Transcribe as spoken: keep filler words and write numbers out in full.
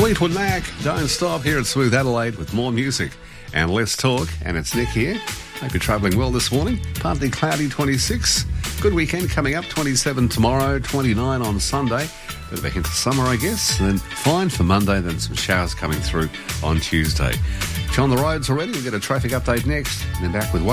Fleetwood Mac, Don't Stop, here at Smooth Adelaide with more music and less talk. And it's Nick here. Hope you're travelling well this morning. Partly cloudy, twenty-six. Good weekend coming up, twenty-seven tomorrow, twenty-nine on Sunday. Bit of a hint of summer, I guess. And then fine for Monday, then some showers coming through on Tuesday. If you're on the roads already, we'll get a traffic update next. And then back with